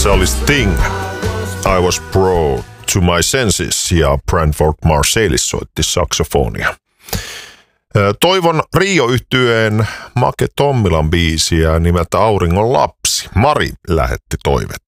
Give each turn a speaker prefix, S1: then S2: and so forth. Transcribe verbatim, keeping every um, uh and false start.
S1: Se oli Sting. I was brought to my senses ja Branford Marsalis soitti saksofonia. Toivon Rio-yhtyeen Make Tommilan biisiä nimeltä Auringon lapsi. Mari lähetti toivet.